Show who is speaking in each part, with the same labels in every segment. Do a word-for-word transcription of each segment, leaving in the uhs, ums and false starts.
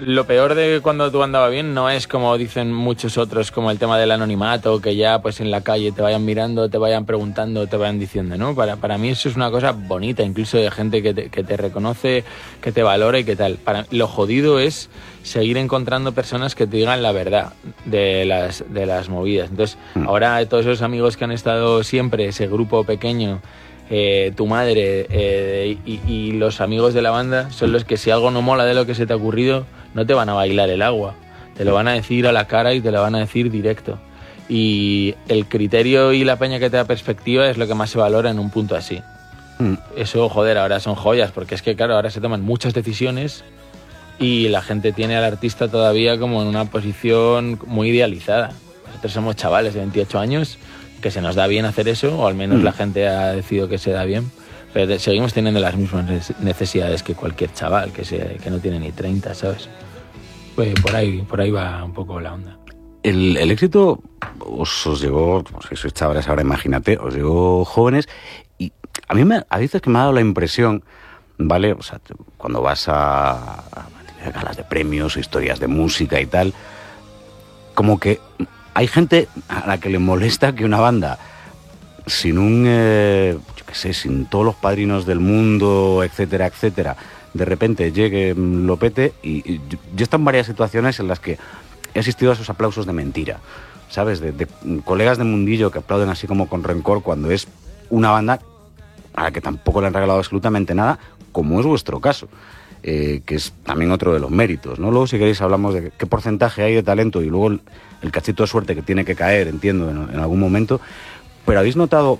Speaker 1: lo peor de cuando tu banda va bien no es como dicen muchos otros, como el tema del anonimato, que ya pues en la calle te vayan mirando, te vayan preguntando, te vayan diciendo, ¿no? Para, para mí eso es una cosa bonita, incluso de gente que te, que te reconoce, que te valora y que tal. Para, lo jodido es seguir encontrando personas que te digan la verdad de las, de las movidas. Entonces, mm. ahora todos esos amigos que han estado siempre, ese grupo pequeño, Eh, tu madre eh, y, y los amigos de la banda son los que si algo no mola de lo que se te ha ocurrido no te van a bailar el agua, te lo van a decir a la cara y te lo van a decir directo, y el criterio y la peña que te da perspectiva es lo que más se valora en un punto así. mm. Eso, joder, ahora son joyas, porque es que claro, ahora se toman muchas decisiones y la gente tiene al artista todavía como en una posición muy idealizada. Nosotros somos chavales de veintiocho años que se nos da bien hacer eso, o al menos mm. la gente ha decidido que se da bien, pero seguimos teniendo las mismas necesidades que cualquier chaval que, se, que no tiene ni treinta, ¿sabes? Pues por ahí, por ahí va un poco la onda.
Speaker 2: El, el éxito os, os llegó, si sois chavales ahora, imagínate, os llegó jóvenes, y a mí me, a veces que me ha dado la impresión, ¿vale? O sea, cuando vas a, a galas de premios o historias de música y tal, como que hay gente a la que le molesta que una banda sin un, eh, yo qué sé, sin todos los padrinos del mundo, etcétera, etcétera, de repente llegue, lo pete, y, y yo he estado en varias situaciones en las que he asistido a esos aplausos de mentira, ¿sabes? De, de colegas de mundillo que aplauden así como con rencor cuando es una banda a la que tampoco le han regalado absolutamente nada, como es vuestro caso. Eh, que es también otro de los méritos, ¿no? Luego, si queréis, hablamos de qué porcentaje hay de talento y luego el, el cachito de suerte que tiene que caer, entiendo, en, en algún momento. Pero ¿habéis notado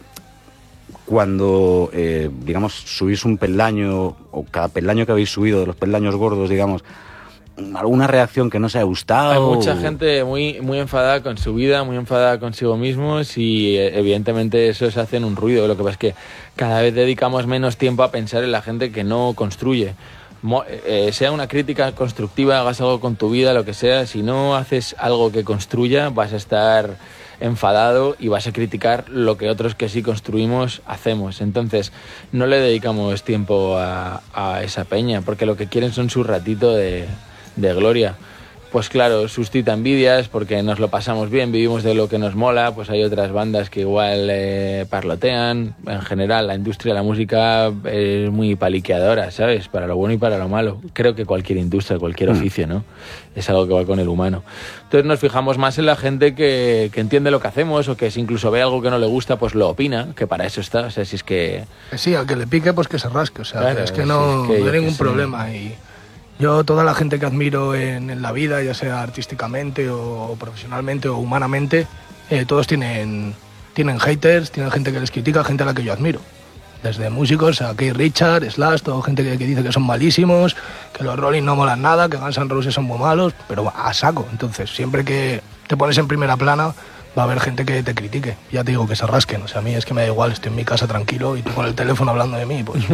Speaker 2: cuando, eh, digamos, subís un peldaño, o cada peldaño que habéis subido, de los peldaños gordos, digamos, alguna reacción que no os haya gustado?
Speaker 1: Hay mucha gente muy, muy enfadada con su vida, muy enfadada consigo mismos, y evidentemente eso se hace en un ruido. Lo que pasa es que cada vez dedicamos menos tiempo a pensar en la gente que no construye. Eh, sea una crítica constructiva, hagas algo con tu vida, lo que sea, si no haces algo que construya, vas a estar enfadado y vas a criticar lo que otros que sí construimos hacemos. Entonces no le dedicamos tiempo a, a esa peña, porque lo que quieren son su ratito de, de gloria. Pues claro, suscita envidias porque nos lo pasamos bien, vivimos de lo que nos mola. Pues hay otras bandas que igual eh, parlotean. En general, la industria de la música es muy paliqueadora, ¿sabes? Para lo bueno y para lo malo. Creo que cualquier industria, cualquier mm. oficio, ¿no? Es algo que va con el humano. Entonces nos fijamos más en la gente que, que entiende lo que hacemos, o que si incluso ve algo que no le gusta, pues lo opina, que para eso está. O sea, si es que...
Speaker 3: Sí, al que le pique, pues que se rasque. O sea, claro, es que no, sí, es que no hay ningún problema. Y yo, toda la gente que admiro en, en la vida, ya sea artísticamente o profesionalmente o humanamente, eh, todos tienen, tienen haters, tienen gente que les critica, gente a la que yo admiro. Desde músicos a Keith Richards, Slash, toda gente que, que dice que son malísimos, que los Rolling no molan nada, que Guns N' Roses son muy malos, pero a saco. Entonces, siempre que te pones en primera plana, va a haber gente que te critique. Ya te digo, que se rasquen. O sea, a mí es que me da igual, estoy en mi casa tranquilo y tú con el teléfono hablando de mí, pues...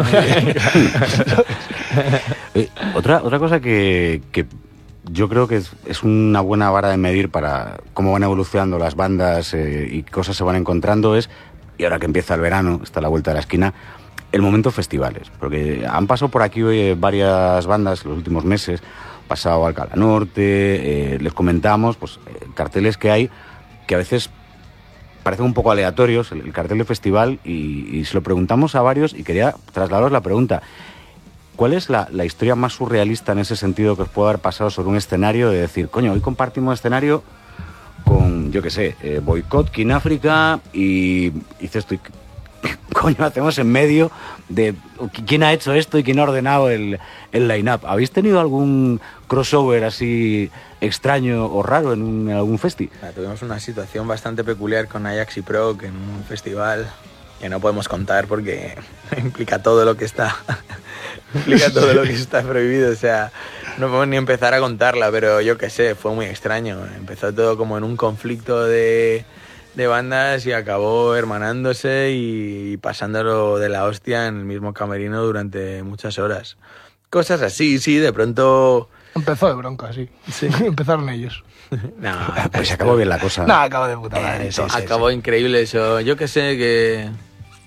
Speaker 2: eh, otra, otra cosa que, que yo creo que es, es una buena vara de medir para cómo van evolucionando las bandas eh, y qué cosas se van encontrando es, y ahora que empieza el verano, está a la vuelta de la esquina, el momento festivales. Porque han pasado por aquí hoy varias bandas en los últimos meses, pasado Alcalá Norte, eh, les comentamos pues eh, carteles que hay que a veces parecen un poco aleatorios, el, el cartel de festival, y, y se lo preguntamos a varios y quería trasladaros la pregunta. ¿Cuál es la, la historia más surrealista en ese sentido que os puede haber pasado sobre un escenario de decir, coño, hoy compartimos escenario con, yo qué sé, eh, Boycott, King África, y dices esto, coño, hacemos en medio de quién ha hecho esto y quién ha ordenado el, el line-up? ¿Habéis tenido algún crossover así extraño o raro en, un, en algún festi?
Speaker 1: Tuvimos una situación bastante peculiar con Ajax y Proc en un festival que no podemos contar porque implica todo lo que está implica todo lo que está prohibido, o sea, no podemos ni empezar a contarla, pero yo qué sé, fue muy extraño. Empezó todo como en un conflicto de, de bandas y acabó hermanándose y pasándolo de la hostia en el mismo camerino durante muchas horas. Cosas así, sí, de pronto...
Speaker 3: Empezó de bronca, sí. Sí. Empezaron ellos.
Speaker 2: No, pues acabó bien la cosa.
Speaker 3: No, acabó de puta madre.
Speaker 1: Eh, eso, sí, acabó sí. Increíble eso. Yo que sé, que...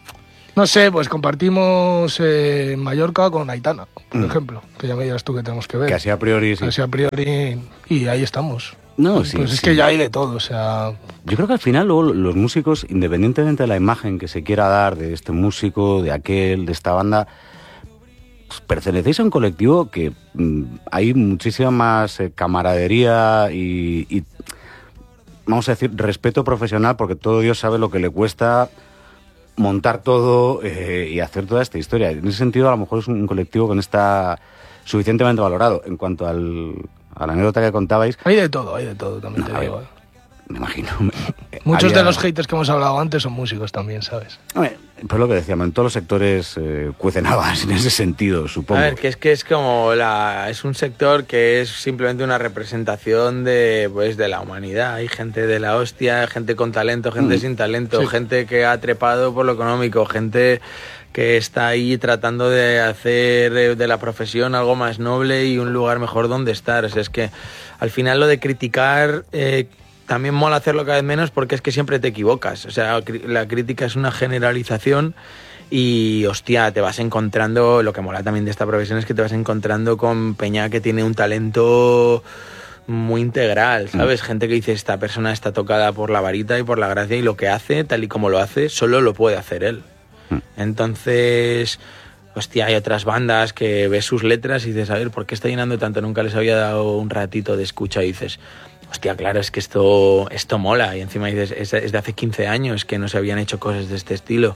Speaker 3: No sé, pues compartimos eh, Mallorca con Aitana, por mm. ejemplo, que ya me dirás tú que tenemos que ver.
Speaker 2: Que así a priori sí.
Speaker 3: Así a priori, y ahí estamos.
Speaker 2: No,
Speaker 3: pues,
Speaker 2: sí,
Speaker 3: pues
Speaker 2: sí.
Speaker 3: es que ya hay de todo, o sea...
Speaker 2: Yo creo que al final luego los músicos, independientemente de la imagen que se quiera dar de este músico, de aquel, de esta banda, pues pertenecéis a un colectivo que mmm, hay muchísima más eh, camaradería y, y, vamos a decir, respeto profesional, porque todo Dios sabe lo que le cuesta montar todo eh, y hacer toda esta historia. En ese sentido, a lo mejor es un colectivo que no está suficientemente valorado. En cuanto al, a la anécdota que contabais...
Speaker 3: Hay de todo, hay de todo, también
Speaker 2: no,
Speaker 3: te digo.
Speaker 2: Me imagino.
Speaker 3: Muchos
Speaker 2: había...
Speaker 3: de los haters que hemos hablado antes son músicos también, ¿sabes?
Speaker 2: Pues lo que decíamos, en todos los sectores eh, cuecen habas en ese sentido, supongo.
Speaker 1: A ver, que es que es como la... Es un sector que es simplemente una representación de, pues, de la humanidad. Hay gente de la hostia, gente con talento, gente mm. sin talento, sí. gente que ha trepado por lo económico, gente que está ahí tratando de hacer de la profesión algo más noble y un lugar mejor donde estar. O sea, es que al final lo de criticar... Eh, también mola hacerlo cada vez menos porque es que siempre te equivocas. O sea, la crítica es una generalización y, hostia, te vas encontrando... Lo que mola también de esta profesión es que te vas encontrando con peña que tiene un talento muy integral, ¿sabes? Mm. Gente que dice, esta persona está tocada por la varita y por la gracia y lo que hace, tal y como lo hace, solo lo puede hacer él. Mm. Entonces... Hostia, hay otras bandas que ves sus letras y dices, a ver, ¿por qué está llenando tanto? Nunca les había dado un ratito de escucha y dices... Hostia, claro, es que esto, esto mola. Y encima dices, es, es de hace quince años que no se habían hecho cosas de este estilo.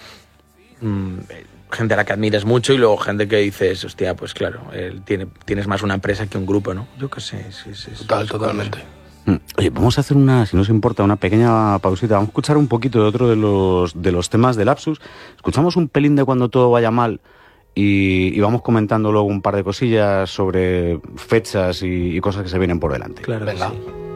Speaker 1: Mm, gente a la que admiras mucho y luego gente que dices, hostia, pues claro, él tiene, tienes más una empresa que un grupo, ¿no? Yo qué sé. Sí, sí, sí,
Speaker 3: Total, totalmente.
Speaker 2: Oye, vamos a hacer una, si no os importa, una pequeña pausita. Vamos a escuchar un poquito de otro de los, de los temas de Lapsus. Escuchamos un pelín de Cuando todo vaya mal. Y, y vamos comentando luego un par de cosillas sobre fechas y, y cosas que se vienen por delante.
Speaker 3: Claro, venga. Sí.